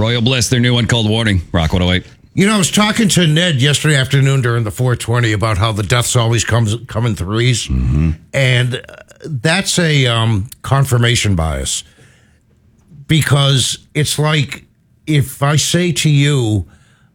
Royal Bliss, their new one called Warning. Rock 108. You know, I was talking to Ned yesterday afternoon during the 420 about how the deaths always come in threes. Mm-hmm. And that's a confirmation bias. Because it's like if I say to you,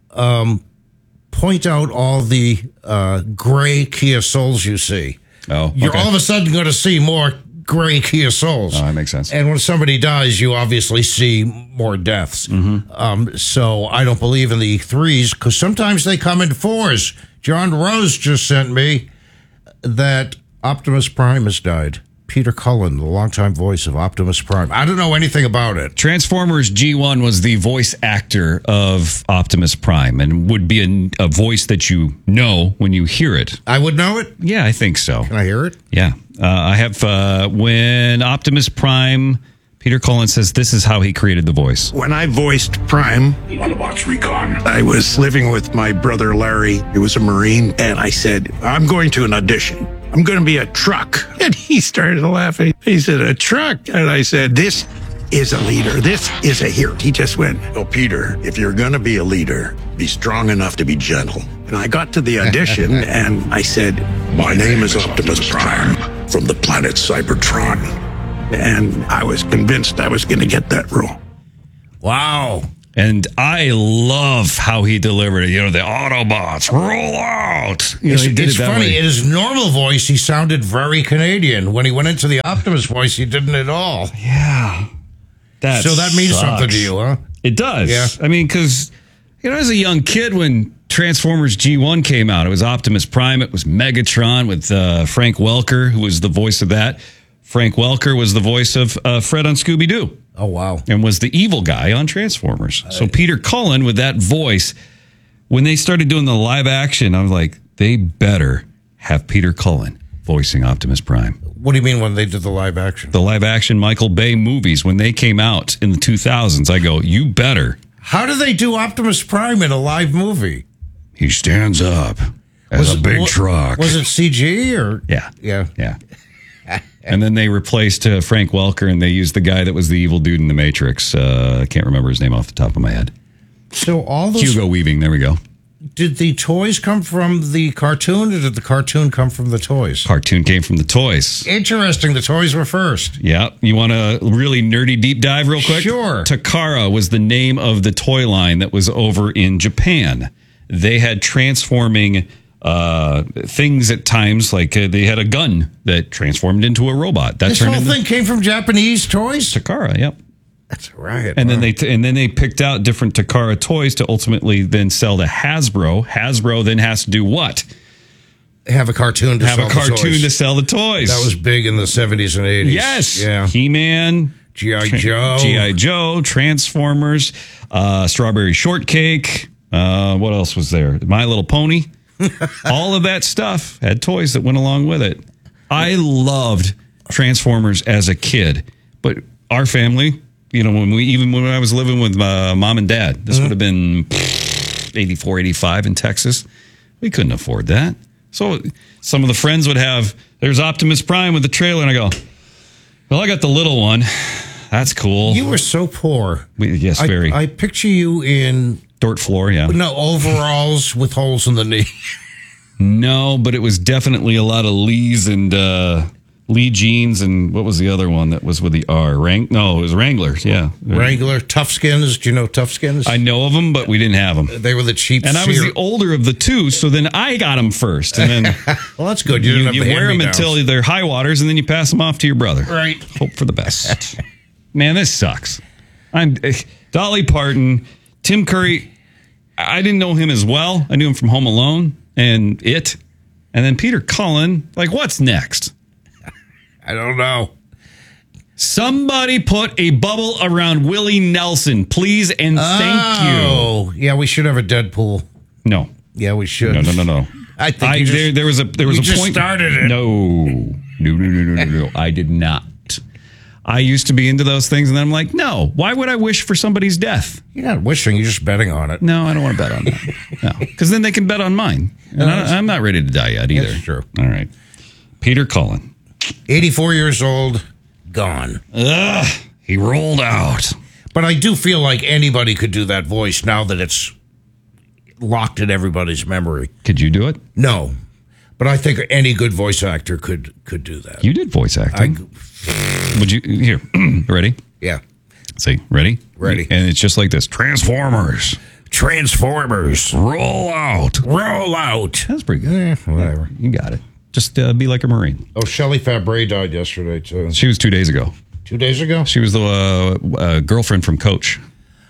point out all the gray Kia Souls you see. Oh, okay. You're all of a sudden going to see more gray Kia Souls. Oh, that makes sense. And when somebody dies, you obviously see more deaths. Mm-hmm. So I don't believe in the threes because sometimes they come in fours. John Rose just sent me that Optimus Prime has died. Peter Cullen, the longtime voice of Optimus Prime. I don't know anything about it. Transformers G1 was the voice actor of Optimus Prime and would be a voice that you know when you hear it. I would know it? Yeah, I think so. Can I hear it? Yeah. I have, when Optimus Prime, Peter Cullen says this is how he created the voice. When I voiced Prime, Autobots Recon. I was living with my brother Larry, who was a Marine, and I said, I'm going to an audition. I'm going to be a truck. And he started laughing. He said, a truck? And I said, this is a leader. This is a hero. He just went, oh, Peter, if you're going to be a leader, be strong enough to be gentle. And I got to the audition and I said, My name is Optimus Prime from the planet Cybertron. and I was convinced I was going to get that role. Wow. And I love how he delivered it. You know, the Autobots roll out. You know, he did It's it that funny. way. In his normal voice, he sounded very Canadian. When he went into the Optimus voice, he didn't at all. Yeah. So that means sucks. something to you, huh? It does. Yeah. I mean, because, you know, as a young kid, when Transformers G1 came out, it was Optimus Prime, it was Megatron with Frank Welker, who was the voice of that. Frank Welker was the voice of Fred on Scooby-Doo. Oh, wow. And was the evil guy on Transformers. So Peter Cullen, with that voice, when they started doing the live action, I was like, they better have Peter Cullen voicing Optimus Prime. What do you mean when they did the live action? The live action Michael Bay movies, when they came out in the 2000s, I go, you better. How do they do Optimus Prime in a live movie? He stands up as a big truck. Was it CG or? Yeah. Yeah. Yeah. And then they replaced Frank Welker, and they used the guy that was the evil dude in The Matrix. I can't remember his name off the top of my head. So all those. Hugo Weaving. There we go. Did the toys come from the cartoon, or did the cartoon come from the toys? Cartoon came from the toys. Interesting. The toys were first. Yeah. You want a really nerdy deep dive real quick? Sure. Takara was the name of the toy line that was over in Japan. They had transforming things at times, like they had a gun that transformed into a robot. That This turned whole into thing came from Japanese toys? Takara. Yep. That's right. And Wow. then they picked out different Takara toys to ultimately then sell to Hasbro. Hasbro then has to do what? have a cartoon to Have sell a cartoon the toys. to sell the toys. That was big in the 70s and 80s. Yes. Yeah. He-Man. G.I. Joe. G.I. Joe, Transformers, Strawberry Shortcake. What else was there? My Little Pony. All of that stuff had toys that went along with it. I loved Transformers as a kid, but our family, you know, when I was living with mom and dad, this would have been 84, 85 in Texas. We couldn't afford that. So some of the friends would have, there's Optimus Prime with the trailer, and I go, well, I got the little one. That's cool. You were so poor. Yes, very. I picture you in Dirt floor, yeah. overalls with holes in the knee. No, but it was definitely a lot of Lees and Lee jeans, and what was the other one that was with the R? It was Wranglers, yeah. Wrangler, Toughskins. Do you know Toughskins? I know of them, but we didn't have them. They were the cheap. And I was the older of the two, so then I got them first. And then well, that's good. You didn't have you the wear them hand-me-downs. until they're high waters, and then you pass them off to your brother. Right. Hope for the best. Man, this sucks. I'm Dolly Parton, Tim Curry. I didn't know him as well. I knew him from Home Alone and It. And then Peter Cullen. Like, what's next? I don't know. Somebody put a bubble around Willie Nelson, please, and thank you. Oh, yeah, we should have a Deadpool. No. Yeah, we should. No. I think there was a just point. started it. No. I did not. I used to be into those things, and then I'm like, no. Why would I wish for somebody's death? You're not wishing. You're just betting on it. No, I don't want to bet on that. No, because then they can bet on mine, and I'm not ready to die yet either. That's true. All right, Peter Cullen, 84 years old, gone. He rolled out. But I do feel like anybody could do that voice now that it's locked in everybody's memory. Could you do it? No, but I think any good voice actor could do that. You did voice acting. Would you? Here, ready? Yeah. See, ready? Ready. And it's just like this. Transformers. Roll out. That's pretty good. Whatever. You got it. Just be like a Marine. Oh, Shelley Fabre died yesterday, too. She was 2 days ago. 2 days ago? She was the girlfriend from Coach.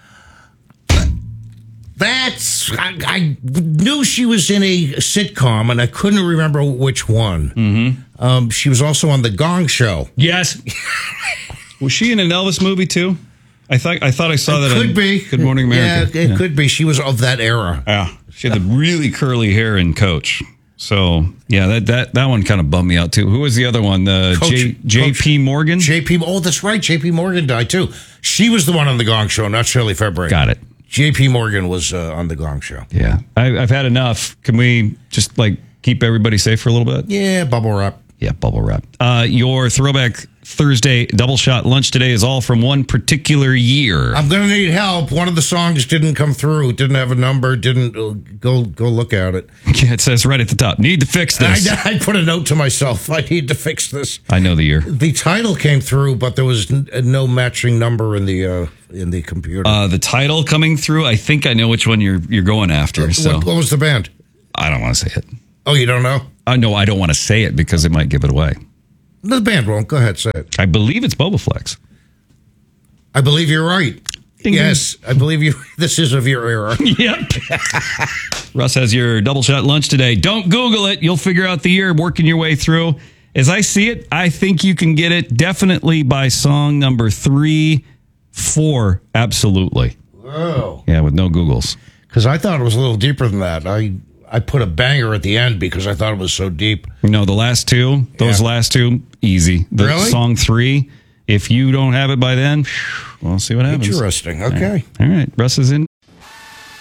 I knew she was in a sitcom, and I couldn't remember which one. Mm-hmm. She was also on The Gong Show. Yes. Was she in an Elvis movie, too? I thought I saw that. Could be. Good Morning America. Yeah, it could be. She was of that era. Yeah. She had the really curly hair in Coach. So, yeah, that one kind of bummed me out, too. Who was the other one? J.P. Morgan? Oh, that's right. J.P. Morgan died, too. She was the one on The Gong Show, not Shelley Fabre. Got it. J.P. Morgan was on The Gong Show. Yeah. I've had enough. Can we just, keep everybody safe for a little bit? Yeah, bubble wrap. Yeah, bubble wrap. Your Throwback Thursday double shot lunch today is all from one particular year. I'm going to need help. One of the songs didn't come through. Didn't have a number. Didn't go look at it. Yeah, it says right at the top, need to fix this. I put a note to myself. I need to fix this. I know the year. The title came through, but there was no matching number in the computer. The title coming through, I think I know which one you're going after. So What was the band? I don't want to say it. Oh, you don't know? No, I don't want to say it because it might give it away. The band won't. Go ahead, say it. I believe it's Bobaflex. I believe you're right. Ding, yes, I believe you. This is of your era. Yep. Russ has your double shot lunch today. Don't Google it. You'll figure out the year working your way through. As I see it, I think you can get it definitely by song number 3, 4. Absolutely. Whoa. Yeah, with no Googles. Because I thought it was a little deeper than that. I put a banger at the end because I thought it was so deep. No, the last two, last two, easy. The Really? Song 3, if you don't have it by then, we'll see what happens. Interesting. Okay. All right. Russ is in.